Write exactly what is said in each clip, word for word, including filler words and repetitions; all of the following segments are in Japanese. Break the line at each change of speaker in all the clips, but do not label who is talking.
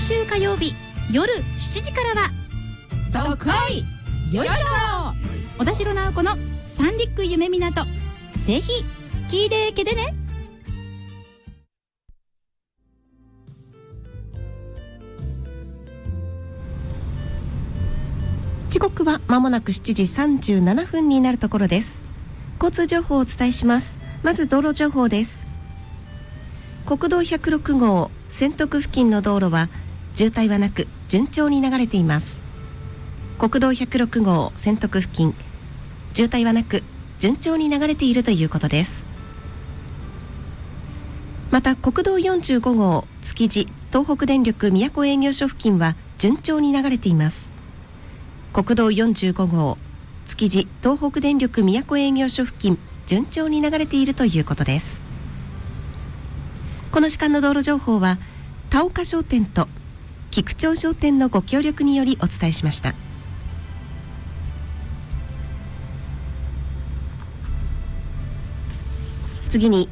週火曜日夜しちじからは
どっこいよいしょ、
小田代直子の三陸夢港、ぜひ聞いてけてね。
時刻は間もなくしちじさんじゅうななふんになるところです。交通情報をお伝えします。まず道路情報です。国道ひゃくろくごう千徳付近の道路は渋滞はなく順調に流れています。国道ひゃくろくごう千徳付近、渋滞はなく順調に流れているということです。また国道よんじゅうごごう築地東北電力宮古営業所付近は順調に流れています。国道よんじゅうごごう築地東北電力宮古営業所付近、順調に流れているということです。この時間の道路情報は田岡商店と菊町商店のご協力によりお伝えしました。次に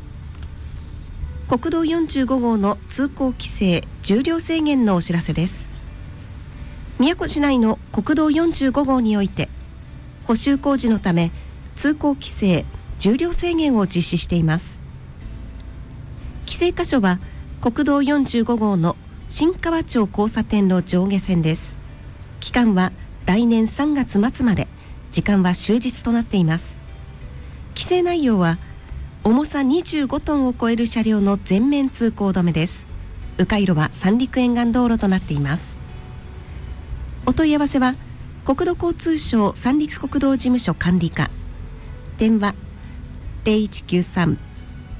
国道よんじゅうごごうの通行規制重量制限のお知らせです。宮古市内の国道よんじゅうごごうにおいて補修工事のため通行規制重量制限を実施しています。規制箇所は国道よんじゅうごごうの新川町交差点の上下線です。期間は来年さんがつまつまで、時間は終日となっています。規制内容は重さにじゅうごトンを超える車両の全面通行止めです。迂回路は三陸沿岸道路となっています。お問い合わせは国土交通省三陸国道事務所管理課、電話 ゼロいちきゅうさん